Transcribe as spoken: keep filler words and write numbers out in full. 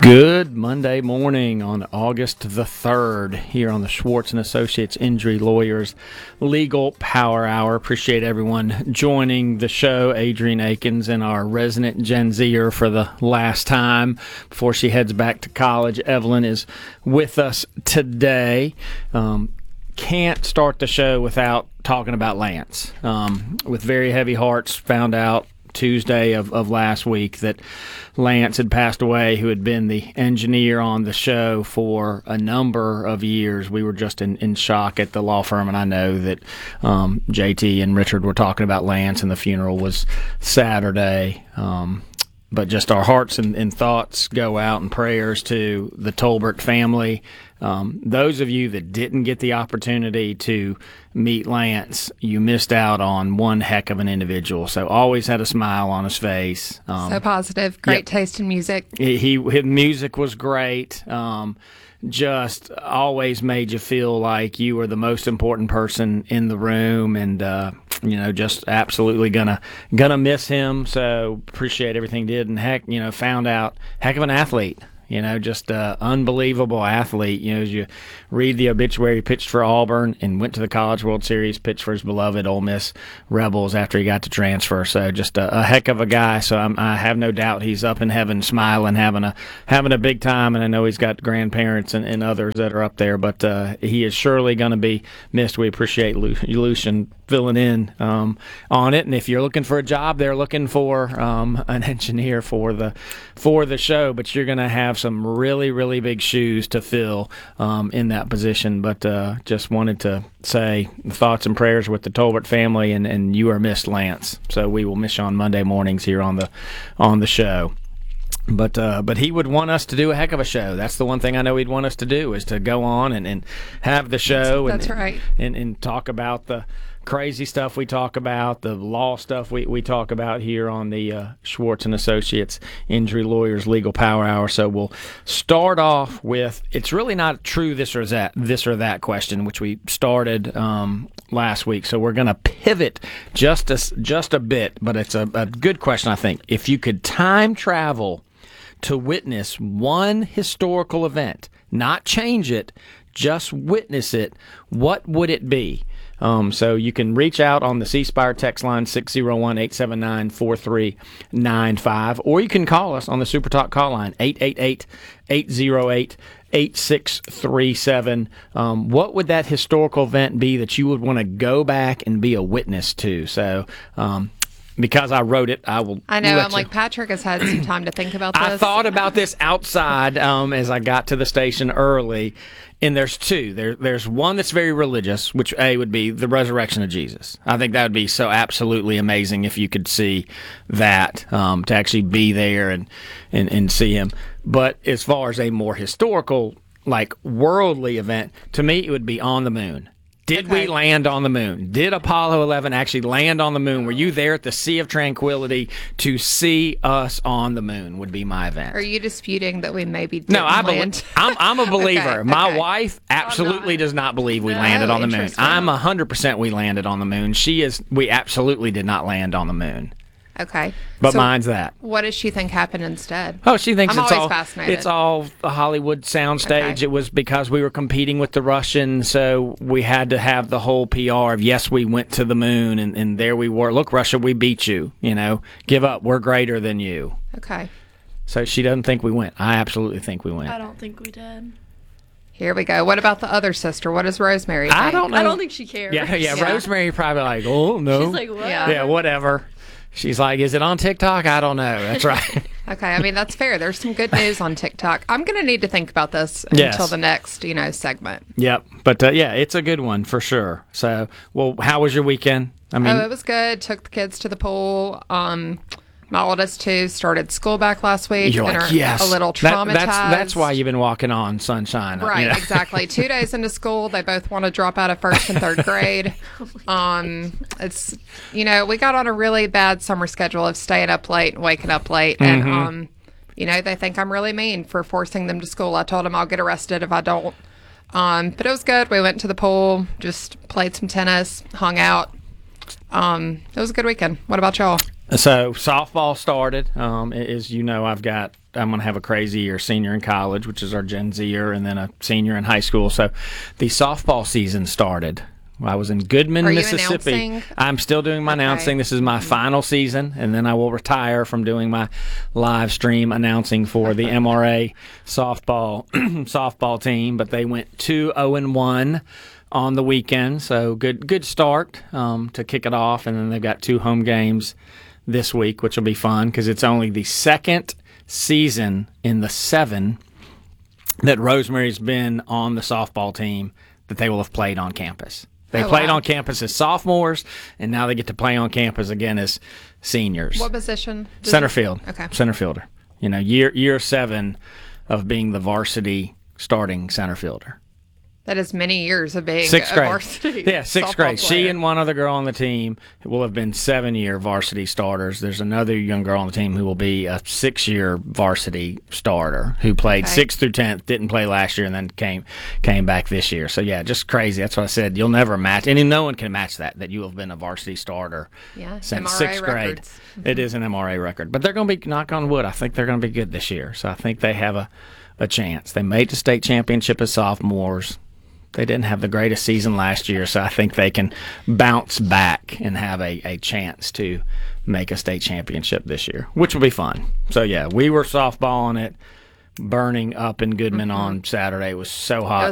Good Monday morning on August the third here on the Schwartz and Associates Injury Lawyers Legal Power Hour. Appreciate everyone joining the show. Adrienne Akins and our resident Gen Zer for the last time before she heads back to college. Evelyn is with us today. Um, can't start the show without talking about Lance. Um, with very heavy hearts, found out Tuesday of, of last week that Lance had passed away, who had been the engineer on the show for a number of years. We were just in, in shock at the law firm, and I know that um, J T and Richard were talking about Lance, and the funeral was Saturday. Um, but just our hearts and, and thoughts go out and prayers to the Tolbert family. Um, those of you that didn't get the opportunity to meet Lance, you missed out on one heck of an individual. So always had a smile on his face. Um, so positive, great yep. taste in music. He, he his music was great. Um, just always made you feel like you were the most important person in the room, and uh, you know, just absolutely gonna gonna miss him. So appreciate everything he did, and heck, you know, found out heck of an athlete. You know, just an unbelievable athlete. You know, as you read the obituary, he pitched for Auburn and went to the College World Series, pitched for his beloved Ole Miss Rebels after he got to transfer. So just a, a heck of a guy. So I'm, I have no doubt he's up in heaven smiling, having a having a big time. And I know he's got grandparents and, and others that are up there. But uh, he is surely going to be missed. We appreciate Lu- Lucian filling in um, on it. And if you're looking for a job, they're looking for um, an engineer for the for the show. But you're going to have some really, really big shoes to fill um, in that position. But uh, just wanted to say thoughts and prayers with the Tolbert family, and, and you are missed, Lance. So we will miss you on Monday mornings here on the on the show. But uh, but he would want us to do a heck of a show. That's the one thing I know he'd want us to do, is to go on and, and have the show. That's and, right. And, and talk about the crazy stuff we talk about, the law stuff we, we talk about here on the uh, Schwartz and Associates Injury Lawyers Legal Power Hour. So we'll start off with, it's really not true this or that this or that question, which we started um, last week. So we're going to pivot just a, just a bit, but it's a, a good question, I think. If you could time travel to witness one historical event, not change it, just witness it, what would it be? Um, so you can reach out on the C Spire text line, six oh one, eight seven nine, four three nine five, or you can call us on the Super Talk call line, eight eight eight, eight oh eight, eight six three seven. Um, what would that historical event be that you would want to go back and be a witness to? So um, because I wrote it, I will I know, let I'm you. like, Patrick has had some time to think about this. I thought about this outside um, as I got to the station early, and there's two. There, there's one that's very religious, which A would be the resurrection of Jesus. I think that would be so absolutely amazing if you could see that, um, to actually be there and, and, and see him. But as far as a more historical, like worldly event, to me it would be on the moon. Did okay. we land on the moon? Did Apollo eleven actually land on the moon? Were you there at the Sea of Tranquility to see us on the moon? Would be my event. Are you disputing that we maybe didn't no, I land? Be- I'm, I'm a believer. okay, my okay. wife absolutely does not believe we no, landed on the moon. I'm one hundred percent we landed on the moon. She is. We absolutely did not land on the moon. Okay. But so mine's that. What does she think happened instead? Oh, she thinks I'm it's always all fascinated. it's all a Hollywood soundstage. Okay. It was because we were competing with the Russians, so we had to have the whole P R of, yes, we went to the moon, and, and there we were. Look, Russia, we beat you. You know, give up. We're greater than you. Okay. So she doesn't think we went. I absolutely think we went. I don't think we did. Here we go. What about the other sister? What does Rosemary think? I don't know. I don't think she cares. Yeah, yeah. Yeah. Rosemary probably like, oh no. She's like, what? Yeah. Yeah, whatever. She's like, is it on TikTok? I don't know. That's right. Okay, I mean, that's fair. There's some good news on TikTok. I'm going to need to think about this Yes. until the next, you know, segment. Yep. But uh, yeah, it's a good one for sure. So, well, how was your weekend? I mean, Oh, it was good. Took the kids to the pool. Um, my oldest two started school back last week you're and like, are yes. a little That- traumatized. that's, that's why you've been walking on sunshine. Right, you know? exactly. Two days into school, they both want to drop out of first and third grade. Um, it's, you know, we got on a really bad summer schedule of staying up late and waking up late. And, Mm-hmm. um, you know, they think I'm really mean for forcing them to school. I told them I'll get arrested if I don't. Um, but it was good. We went to the pool, just played some tennis, hung out. Um, it was a good weekend. What about y'all? So softball started. Um, as you know, I've got I'm going to have a crazy year, senior in college, which is our Gen Z year, and then a senior in high school. So the softball season started. I was in Goodman, Are you Mississippi. announcing? I'm still doing my Okay. announcing. This is my final season, and then I will retire from doing my live stream announcing for the M R A softball softball team. But they went two oh and one on the weekend, so good good start um, to kick it off. And then they've got two home games this week, which will be fun because it's only the second season in the seven that Rosemary's been on the softball team that they will have played on campus. They Oh, played wow. on campus as sophomores, and now they get to play on campus again as seniors. What position? does Center it- field. Okay. Center fielder. You know, year year seven of being the varsity starting center fielder. That is many years of being Sixth a grade. varsity. Yeah, sixth softball grade. She player. and one other girl on the team will have been seven-year varsity starters. There's another young girl on the team who will be a six-year varsity starter who played Okay. sixth through tenth, didn't play last year, and then came came back this year. So, yeah, just crazy. That's what I said. You'll never match. And no one can match that, that you have been a varsity starter Yeah, since M R A sixth grade. records. It is an M R A record. But they're going to be, knock on wood, I think they're going to be good this year. So I think they have a, a chance. They made the state championship as sophomores. They didn't have the greatest season last year, so I think they can bounce back and have a, a chance to make a state championship this year, which will be fun. So, yeah, we were softballing it, burning up in Goodman on Saturday. It was so hot.